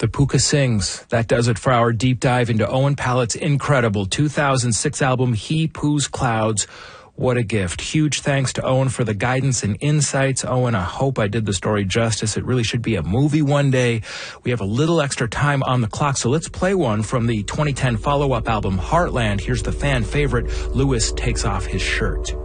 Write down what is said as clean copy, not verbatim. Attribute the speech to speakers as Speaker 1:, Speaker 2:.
Speaker 1: The Puka Sings. That does it for our deep dive into Owen Pallett's incredible 2006 album, He Poos Clouds. What a gift. Huge thanks to Owen for the guidance and insights. Owen, I hope I did the story justice. It really should be a movie one day. We have a little extra time on the clock, so let's play one from the 2010 follow-up album, Heartland. Here's the fan favorite, Lewis Takes Off His Shirt.